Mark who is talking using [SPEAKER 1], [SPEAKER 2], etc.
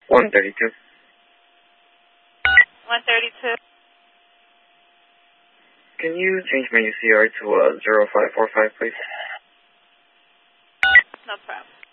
[SPEAKER 1] 132.
[SPEAKER 2] 132.
[SPEAKER 1] Can you change my UCR to 0545, please?
[SPEAKER 2] No problem.